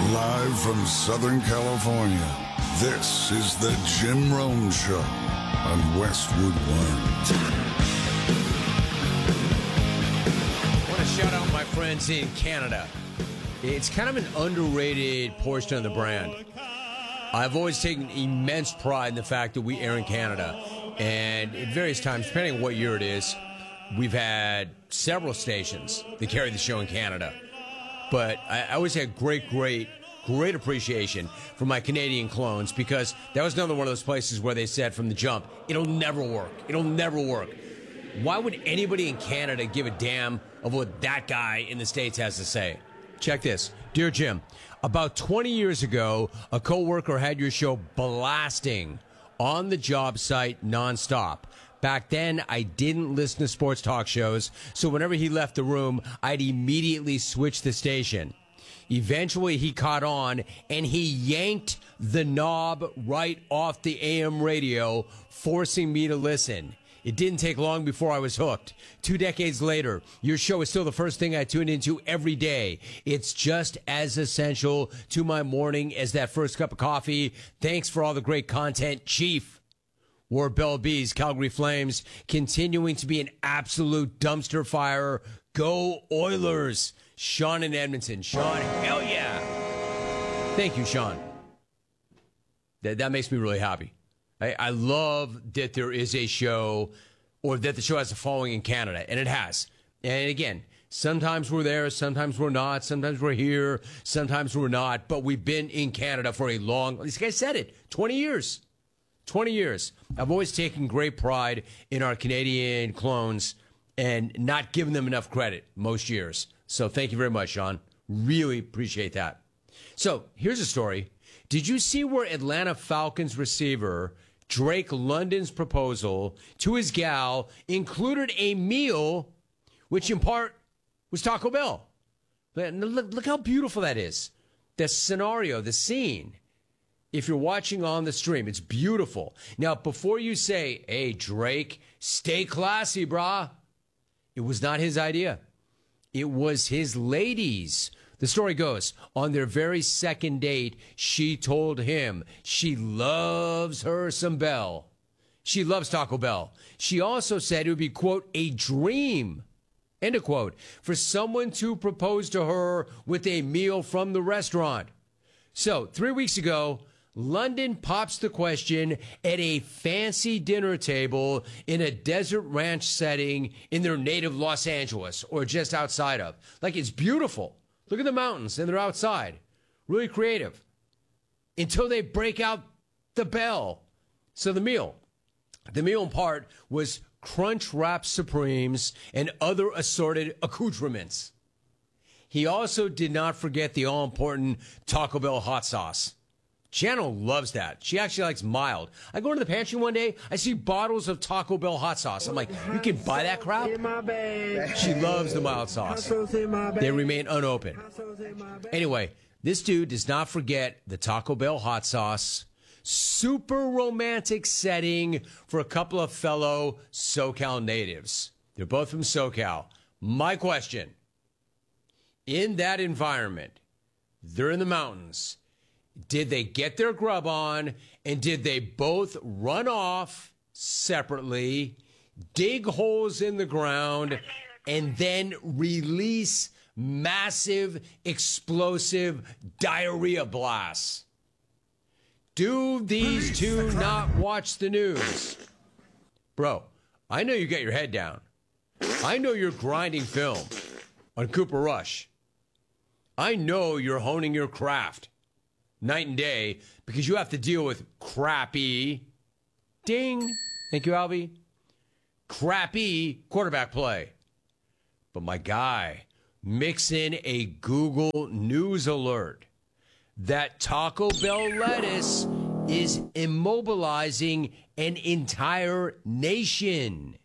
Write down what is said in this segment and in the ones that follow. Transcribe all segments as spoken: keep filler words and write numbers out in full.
Live from Southern California, this is the Jim Rome Show on Westwood One. I want to shout out my friends in Canada. It's kind of an underrated portion of the brand. I've always taken immense pride in the fact that we air in Canada. And at various times, depending on what year it is, we've had several stations that carry the show in Canada. But I always had great, great, great appreciation for my Canadian clones, because that was another one of those places where they said from the jump, it'll never work. It'll never work. Why would anybody in Canada give a damn of what that guy in the States has to say? Check this. Dear Jim, about twenty years ago, a coworker had your show blasting on the job site nonstop. Back then, I didn't listen to sports talk shows, so whenever he left the room, I'd immediately switch the station. Eventually, he caught on, and he yanked the knob right off the A M radio, forcing me to listen. It didn't take long before I was hooked. Two decades later, your show is still the first thing I tune into every day. It's just as essential to my morning as that first cup of coffee. Thanks for all the great content, Chief. War Bell Bees, Calgary Flames, continuing to be an absolute dumpster fire. Go Oilers. Sean in Edmonton. Sean, hell yeah. Thank you, Sean. That, that makes me really happy. I, I love that there is a show, or that the show has a following in Canada, and it has. And again, sometimes we're there, sometimes we're not, sometimes we're here, sometimes we're not, but we've been in Canada for a long, this guy said it, twenty years. twenty years. I've always taken great pride in our Canadian clones and not given them enough credit most years. So thank you very much, Sean. Really appreciate that. So here's a story. Did you see where Atlanta Falcons receiver Drake London's proposal to his gal included a meal, which in part was Taco Bell? Look, look how beautiful that is. The scenario, the scene. If you're watching on the stream, it's beautiful. Now, before you say, hey, Drake, stay classy, brah, it was not his idea. It was his lady's. The story goes, on their very second date, she told him she loves her some Bell. She loves Taco Bell. She also said it would be, quote, a dream, end of quote, for someone to propose to her with a meal from the restaurant. So, three weeks ago, London pops the question at a fancy dinner table in a desert ranch setting in their native Los Angeles, or just outside of. Like, it's beautiful. Look at the mountains, and they're outside. Really creative. Until they break out the bell. So the meal. The meal in part was Crunch Wrap Supremes and other assorted accoutrements. He also did not forget the all-important Taco Bell hot sauce. Janet loves that. She actually likes mild. I go to the pantry one day, I see bottles of Taco Bell hot sauce. I'm like, you can buy that crap? She loves the mild sauce. They remain unopened. Anyway, this dude does not forget the Taco Bell hot sauce. Super romantic setting for a couple of fellow SoCal natives. They're both from SoCal. My question, in that environment, they're in the mountains, did they get their grub on, and did they both run off separately, dig holes in the ground, and then release massive, explosive diarrhea blasts? Do these two not watch the news? Bro, I know you got your head down. I know you're grinding film on Cooper Rush. I know you're honing your craft night and day, because you have to deal with crappy, ding, thank you, Albie, crappy quarterback play. But my guy, mix in a Google News alert that Taco Bell lettuce is immobilizing an entire nation.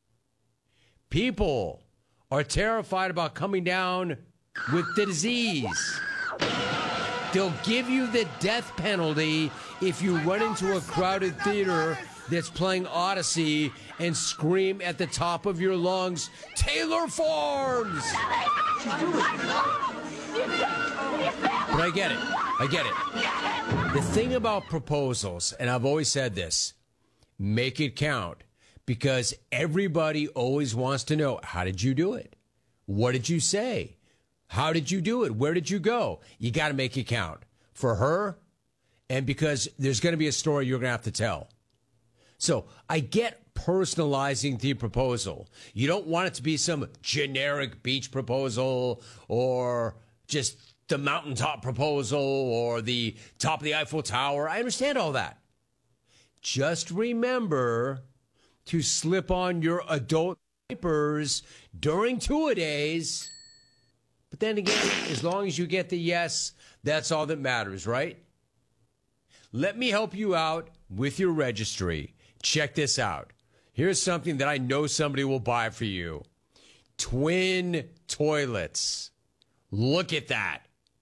People are terrified about coming down with the disease. They'll give you the death penalty if you run into a crowded theater that's playing Odyssey and scream at the top of your lungs, Taylor Farms! But I get it. I get it. The thing about proposals, and I've always said this, make it count. Because everybody always wants to know, how did you do it? What did you say? How did you do it? Where did you go? You got to make it count for her, and because there's going to be a story you're going to have to tell. So I get personalizing the proposal. You don't want it to be some generic beach proposal or just the mountaintop proposal or the top of the Eiffel Tower. I understand all that. Just remember to slip on your adult diapers during two-a-days. But then again, as long as you get the yes, that's all that matters, right? Let me help you out with your registry. Check this out. Here's something that I know somebody will buy for you. Twin toilets. Look at that.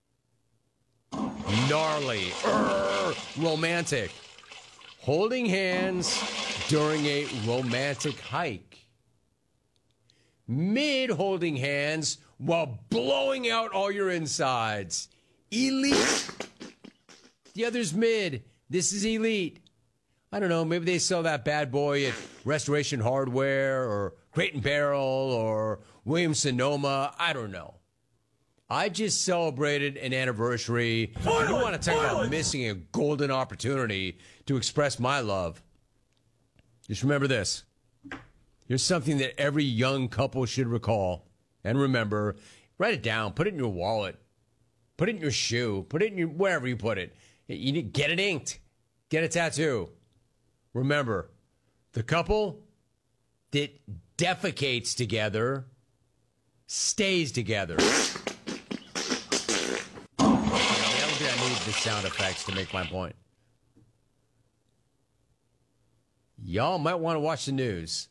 Gnarly. Urgh, romantic. Holding hands during a romantic hike. Mid holding hands while blowing out all your insides. Elite. The other's mid. This is elite. I don't know, maybe they sell that bad boy at Restoration Hardware or Crate and Barrel or Williams-Sonoma. I don't know. I just celebrated an anniversary. Toilet, you want to talk toilet. about missing a golden opportunity to express my love. Just remember this. Here's something that every young couple should recall and remember. Write it down. Put it in your wallet. Put it in your shoe. Put it in your wherever you put it. You need, get it inked. Get a tattoo. Remember, the couple that defecates together stays together. I need the sound effects to make my point. Y'all might want to watch the news.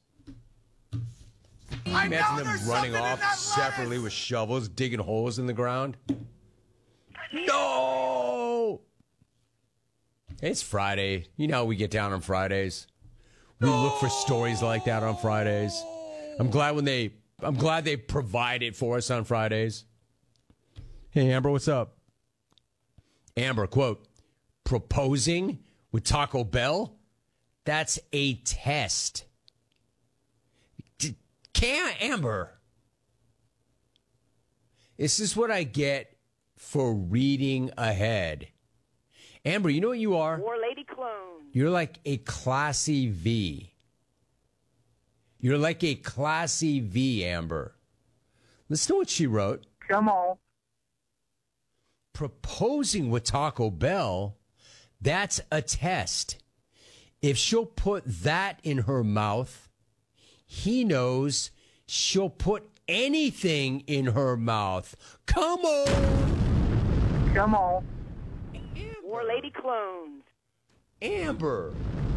I Imagine them running off separately lettuce. with shovels, digging holes in the ground. No! It's Friday. You know how we get down on Fridays. We no! look for stories like that on Fridays. I'm glad when they I'm glad they provide it for us on Fridays. Hey Amber, what's up? Amber, quote, proposing with Taco Bell? That's a test. D- can't, Amber. This is what I get for reading ahead. Amber, you know what you are? War Lady Clone. You're like a classy V. You're like a classy V, Amber. Listen to what she wrote. Come on. Proposing with Taco Bell, that's a test. If she'll put that in her mouth, he knows she'll put anything in her mouth. Come on. Come on. Amber. War Lady Clones. Amber.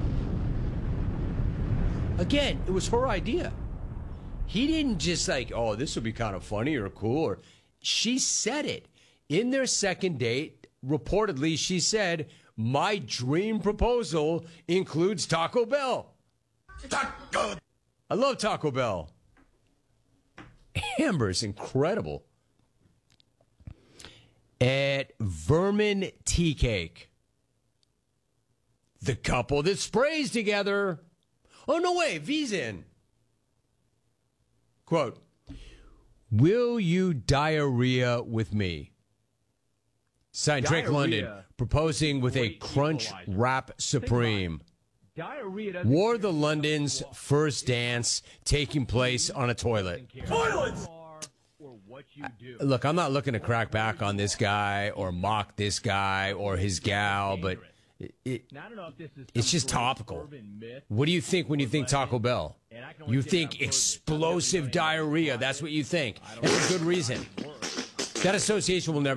Again, it was her idea. He didn't just like, oh, this would be kind of funny or cool. Or she said it. In their second date, reportedly, she said, my dream proposal includes Taco Bell. Taco. I love Taco Bell. Amber's incredible. At Vermin Tea Cake, the couple that sprays together. Oh, no way, V's in. Quote, will you diarrhea with me? Signed Drake London, proposing with a Crunch Wrap Supreme. Wore the London's first dance taking place on a toilet. Toilets! Look, I'm not looking to crack back on this guy or mock this guy or his gal, but it, it, it's just topical. What do you think when you think Taco Bell? You think explosive diarrhea. That's what you think. And for good reason. That association will never